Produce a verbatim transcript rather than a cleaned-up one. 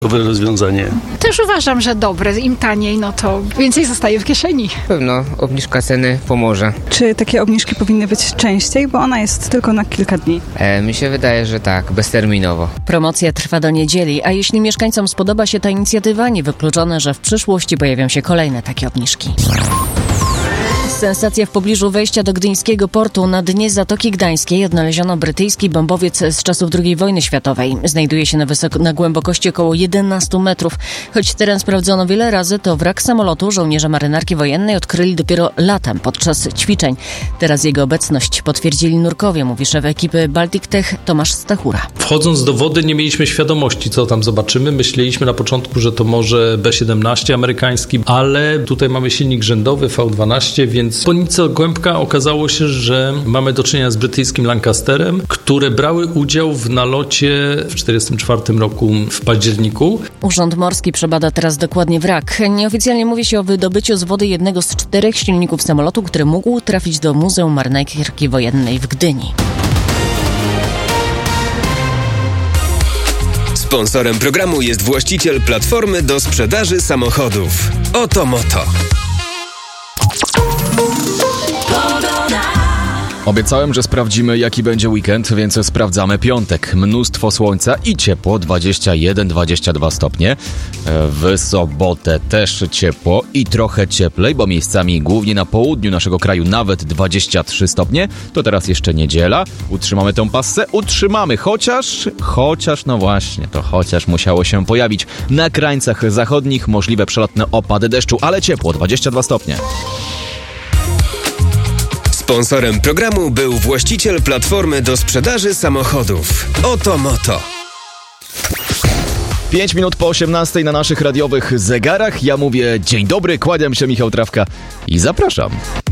Dobre rozwiązanie. Też uważam, że dobre. Im taniej, no to więcej zostaje w kieszeni. Pewno obniżka ceny pomoże. Czy takie obniżki powinny być częściej, bo ona jest tylko na kilka dni? E, mi się wydaje, że tak, bezterminowo. Promocja trwa do niedzieli, a jeśli mieszkańcom spodoba się ta inicjatywa, niewykluczone, że w przyszłości pojawią się kolejne takie obniżki. Sensacja w pobliżu wejścia do gdyńskiego portu. Na dnie Zatoki Gdańskiej odnaleziono brytyjski bombowiec z czasów drugiej wojny światowej. Znajduje się na, wysoko- na głębokości około jedenaście metrów. Choć teren sprawdzono wiele razy, to wrak samolotu żołnierze marynarki wojennej odkryli dopiero latem podczas ćwiczeń. Teraz jego obecność potwierdzili nurkowie, mówi szef ekipy Baltic Tech Tomasz Stachura. Wchodząc do wody nie mieliśmy świadomości, co tam zobaczymy. Myśleliśmy na początku, że to może B siedemnaście amerykański, ale tutaj mamy silnik rzędowy V dwanaście, więc po nieco głębka okazało się, że mamy do czynienia z brytyjskim Lancasterem, które brały udział w nalocie w tysiąc dziewięćset czterdziestym czwartym roku w październiku. Urząd Morski przebada teraz dokładnie wrak. Nieoficjalnie mówi się o wydobyciu z wody jednego z czterech silników samolotu, który mógł trafić do Muzeum Marynarki Wojennej w Gdyni. Sponsorem programu jest właściciel platformy do sprzedaży samochodów. Oto Moto. Obiecałem, że sprawdzimy, jaki będzie weekend, więc sprawdzamy piątek. Mnóstwo słońca i ciepło, dwadzieścia jeden dwadzieścia dwa stopnie. W sobotę też ciepło i trochę cieplej, bo miejscami głównie na południu naszego kraju nawet dwadzieścia trzy stopnie. To teraz jeszcze niedziela. Utrzymamy tę passę? Utrzymamy, chociaż, chociaż, no właśnie, to chociaż musiało się pojawić. Na krańcach zachodnich możliwe przelotne opady deszczu, ale ciepło, dwadzieścia dwa stopnie. Sponsorem programu był właściciel platformy do sprzedaży samochodów. Oto Moto. pięć minut po osiemnastej na naszych radiowych zegarach. Ja mówię dzień dobry, kłaniam się, Michał Trawka i zapraszam.